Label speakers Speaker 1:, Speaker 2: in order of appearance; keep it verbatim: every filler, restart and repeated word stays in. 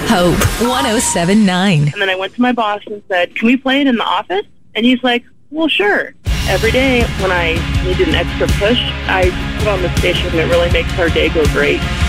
Speaker 1: Hope one oh seven point nine.
Speaker 2: And then I went to my boss and said, can we play it in the office? And he's like, well, sure. Every day when I needed an extra push, I put on the station and it really makes our day go great.